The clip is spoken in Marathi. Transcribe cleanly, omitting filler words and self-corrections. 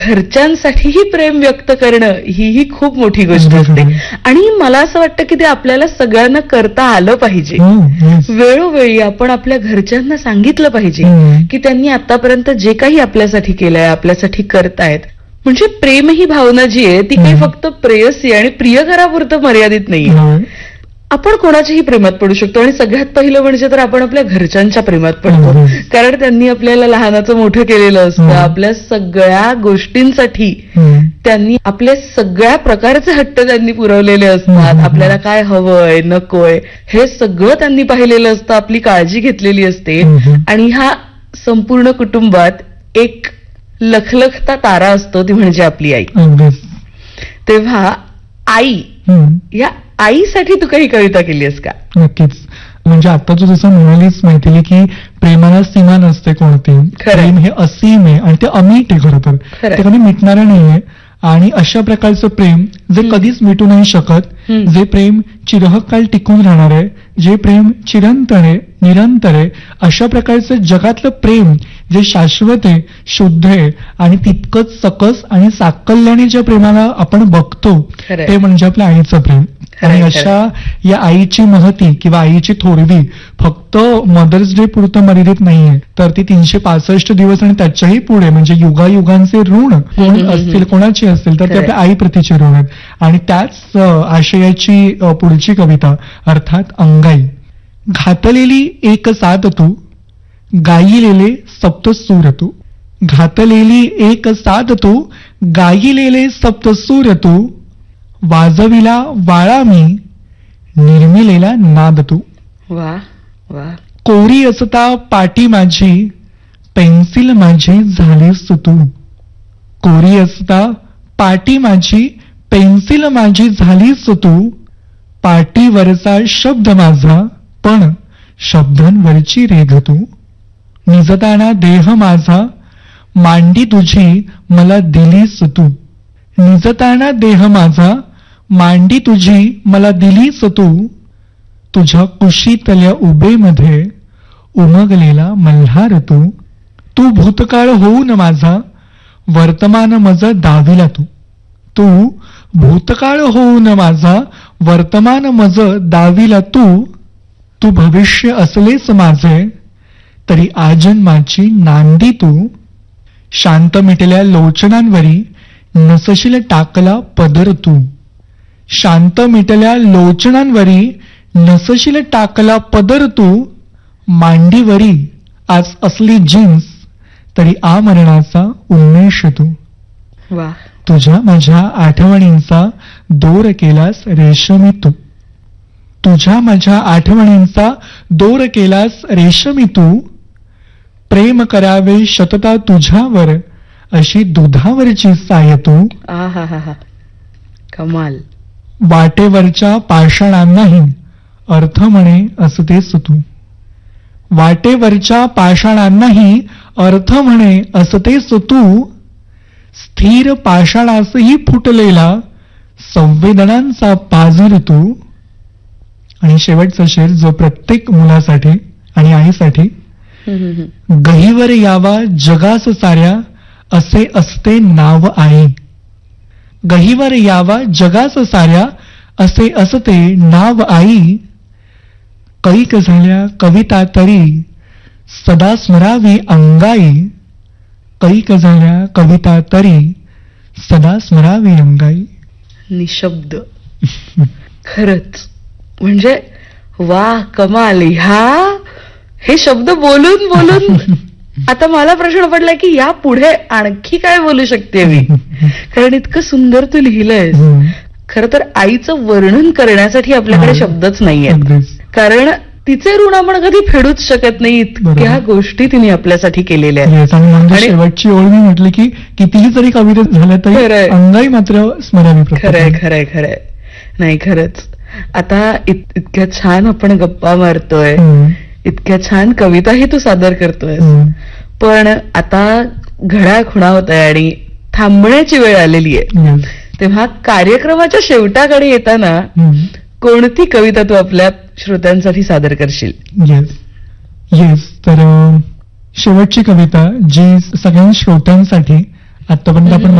घरच्यांसाठीही प्रेम व्यक्त करणं ही खूप मोठी गोष्ट असते. आणि मला असं वाटतं की ते आपल्याला सगळ्यांना करता आलं पाहिजे. वेळोवेळी आपण आपल्या घरच्यांना सांगितलं पाहिजे की त्यांनी आतापर्यंत जे काही आपल्यासाठी केलंय, आपल्यासाठी करतायत. म्हणजे प्रेम ही भावना जी आहे ती काही फक्त प्रेयसी आणि प्रियकरापुरतं मर्यादित नाहीये. आपण कोणाच्याही प्रेमात पडू शकतो. आणि सगळ्यात पहिलं म्हणजे तर आपण आपल्या घरच्यांच्या प्रेमात पडतो. कारण त्यांनी आपल्याला लहानाचं मोठं केलेलं असतं. आपल्या सगळ्या गोष्टींसाठी त्यांनी आपल्या सगळ्या प्रकारचे हट्ट त्यांनी पुरवलेले असतात. आपल्याला काय हवंय नकोय हे सगळं त्यांनी पाहिलेलं असतं, आपली काळजी घेतलेली असते. आणि ह्या संपूर्ण कुटुंबात एक लखलखता तारा असतो, ती म्हणजे आपली आई. तेव्हा आई, या आईसाठी तू काही कविता केली आहेस का? नक्कीच. म्हणजे आता तू जसं म्हणालीच माहिती की प्रेमाला सीमा नसते कोणती. प्रेम हे असीम आहे आणि ते अमीट आहे. खरं तर ते कधी मिटणारं नाहीये. आणि अशा प्रकारचं प्रेम जे कधीच मिटू नाही शकत, जे प्रेम चिरहकाल टिकून राहणार आहे, जे प्रेम चिरंतन आहे, निरंतर आहे, अशा प्रकारचं जगातलं प्रेम जे शाश्वत आहे, शुद्ध आहे आणि तितकंच सकस आणि साकल्याने ज्या प्रेमाला आपण बघतो ते म्हणजे आपल्या आईचं प्रेम. आणि अशा या आईची महती किंवा आईची थोरवी फक्त मदर्स डे पुरतं मर्यादित नाहीये, तर ती 365 दिवस आणि त्याच्याही पुढे म्हणजे युगायुगांचे ऋण कोण असतील, कोणाची असतील तर ते आपल्या आई प्रतीचे ऋण आहेत. आणि त्याच आशयाची पुढची कविता अर्थात अंगाई. घातलेली एक साथ तू, गायिलेले सप्तसूर तू. घातलेली एक साथ तू, गायिलेले सप्तसूर तू. वाजविला वाळा मी, निर्मिलेला नाद तू. वा वा. कोरी असता पाटी माझी, पेन्सिल माझी झालीस तू. कोरी असता पाटी माझी, पेन्सिल माझी झालीस तू. पाटीवरचा शब्द माझा, पण शब्दांवरची रेघ तू. निजताना देह माझा, मांडी तुझी मला दिलीस तू. निजताना देह माझा, मांडी तुझी मला दिलीस तू. तुझ्या कुशीतल्या उभेमध्ये उमगलेला मल्हार तू. तू भूतकाळ होऊन माझा, वर्तमान मज दाविला तू. तू भूतकाळ होऊन माझा, वर्तमान मज दाविला तू. तू भविष्य असलेस माझे, तरी आजन्माची नांदी तू. शांत मिटल्या लोचनांवरी, नसशील टाकला पदर तू. शांत मिटल्या लोचनांवरी, नसशील टाकला पदर तू. मांडीवरी आज असली जीन्स, तरी आमरणाचा उन्मेष तू. वा. तुझ्या माझ्या आठवणींचा दोर केलास रेशमी तू. तुझ्या माझ्या आठवणींचा दोर केलास रेशमी तू. प्रेम करावे शतता तुझ्यावर, अशी दुधावरची साय तू. कमाल. वाटेवरच्या पाषाणांनाही अर्थ म्हणे असतेस तू. वाटेवरच्या पाषाणांनाही अर्थ म्हणे असतेस तू. स्थिर पाषाणासही फुटलेला संवेदनांचा पाजर तू. आणि शेवटचा शेर जो प्रत्येक मुलासाठी आणि आईसाठी. गहीवर यावा जगास साऱ्या, असे असते नाव आई. गहीवर यावा जगास साऱ्या, असे असते नाव आई. कैक झाल्या कविता तरी, सदा स्मरावी अंगाई. कैक झाल्या कविता तरी, सदा स्मरावी अंगाई. निशब्द. खरच म्हणजे वा, कमाल. हे शब्द बोलून बोलून आता मला प्रश्न पडला की या पुढे आणखी काय बोलू शकते मी, कारण इतकं सुंदर तू लिहिलंयस. खर तर आईचं वर्णन करण्यासाठी आपल्याकडे शब्दच नाहीये, कारण तिचे ऋण आपण कधी फेडूच शकत नाही. इतक्या गोष्टी तिने आपल्यासाठी केलेल्या आहेत. आणि शेवटची ओळ मी म्हटलं की कितीही जरी कविता झाल्या तरी अंगाई मात्र स्मरावी. खरंय खरंय खरंय. नाही खरंच आता इतक्या छान आपण गप्पा मारतोय, इतक्या छान कविताही तू सादर करतोय, पण आता घड्याळ खुणावत आहे आणि थांबण्याची वेळ आलेली आहे. तेव्हा कार्यक्रमाच्या शेवटाकडे येताना कोणती कविता तू आपल्या श्रोत्यांसाठी सादर करशील? येस तर शेवटची कविता जी सगळ्या श्रोत्यांसाठी आतापर्यंत आपण